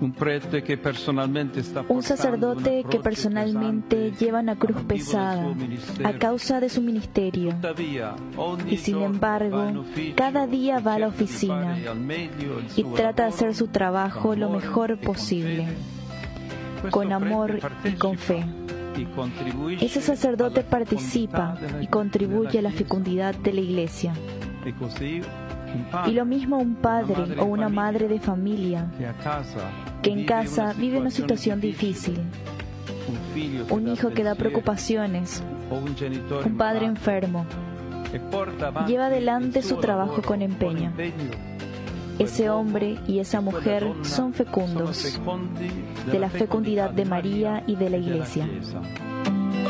Un sacerdote que personalmente lleva una cruz pesada a causa de su ministerio y sin embargo cada día va a la oficina y trata de hacer su trabajo lo mejor posible, con amor y con fe. Ese sacerdote participa y contribuye a la fecundidad de la Iglesia. Y lo mismo un padre o una madre de familia que en casa vive una situación difícil, un hijo que da preocupaciones, un padre enfermo, lleva adelante su trabajo con empeño. Ese hombre y esa mujer son fecundos de la fecundidad de María y de la Iglesia.